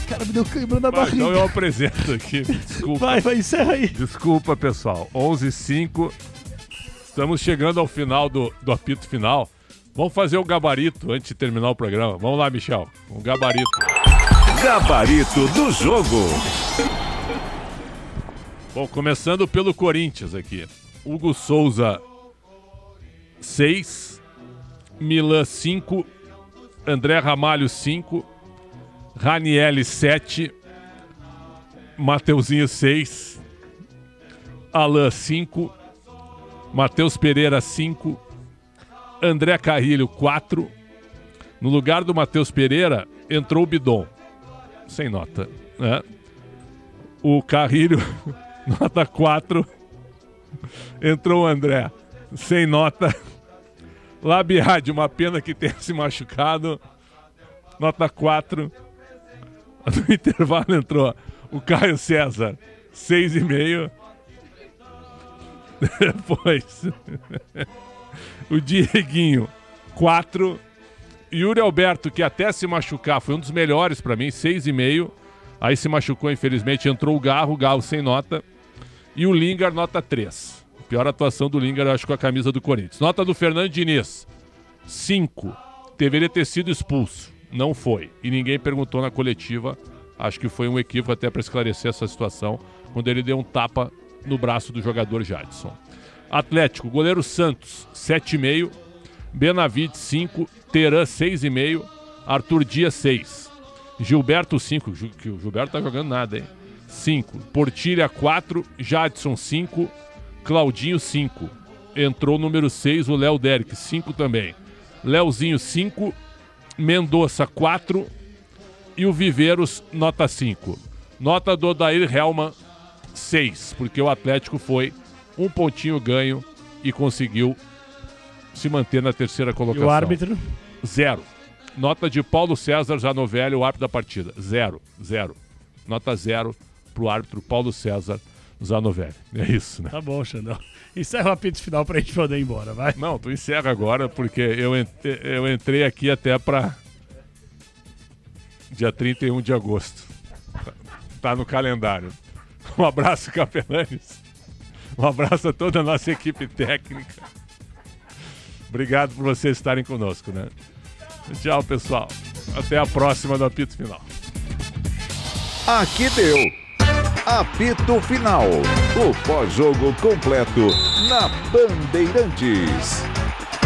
Cara, me deu cãibra na barriga. Então eu apresento aqui. Desculpa. Vai, encerra aí. Desculpa, pessoal. 11h05. Estamos chegando ao final do apito final. Vamos fazer o gabarito antes de terminar o programa. Vamos lá, Michel. Um gabarito. Gabarito do jogo. Bom, começando pelo Corinthians aqui. Hugo Souza, 6. Milan, 5. André Ramalho, 5. Ranielli, 7. Mateuzinho, 6. Alain, 5. Matheus Pereira, 5. André Carrilho, 4. No lugar do Matheus Pereira, entrou o Bidon. Sem nota, né? O Carrilho, nota 4. Entrou o André, sem nota. Labiade, uma pena que tenha se machucado. Nota 4. No intervalo entrou o Caio César, 6,5. Depois o Dieguinho, 4. Yuri Alberto, que até se machucar foi um dos melhores pra mim, 6,5. Aí se machucou, infelizmente, entrou o Garro sem nota. E o Lingard, nota 3. Pior atuação do Lingard, acho, com a camisa do Corinthians. Nota do Fernando Diniz, 5. Deveria ter sido expulso. Não foi. E ninguém perguntou na coletiva. Acho que foi um equívoco até para esclarecer essa situação, quando ele deu um tapa no braço do jogador Jadson. Atlético, goleiro Santos, 7,5. Benavides, 5. Teran, 6,5. Arthur Dias, 6. Gilberto, 5. Que o Gilberto tá jogando nada, hein? 5. Portilha, 4. Jadson, 5. Claudinho, 5. Entrou o número 6, o Léo Derek, 5 também. Léozinho, 5. Mendonça, 4. E o Viveiros, nota 5. Nota do Odair Helman, 6. Porque o Atlético foi um pontinho ganho e conseguiu se manter na terceira colocação. E o árbitro? 0. Nota de Paulo César Janovelli, o árbitro da partida. 0. Nota 0 pro árbitro Paulo César Zanovelli. É isso, né? Tá bom, Xandão. Encerra o apito final pra gente poder ir embora, vai. Não, tu encerra agora, porque eu entrei aqui até pra dia 31 de agosto. Tá no calendário. Um abraço, Capelanes. Um abraço a toda a nossa equipe técnica. Obrigado por vocês estarem conosco, né? Tchau, pessoal. Até a próxima do apito final. Aqui deu. Apito Final. O pós-jogo completo na Bandeirantes.